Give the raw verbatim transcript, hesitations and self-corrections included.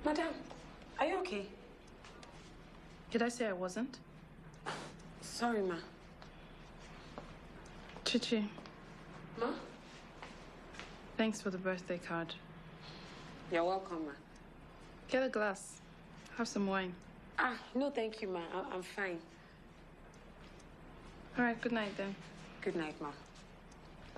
Madam, are you okay? Did I say I wasn't? Sorry, ma. Chichi. Ma? Thanks for the birthday card. You're welcome, ma. Get a glass. Have some wine. Ah, no, thank you, ma. I I'm fine. All right, good night then. Good night, ma.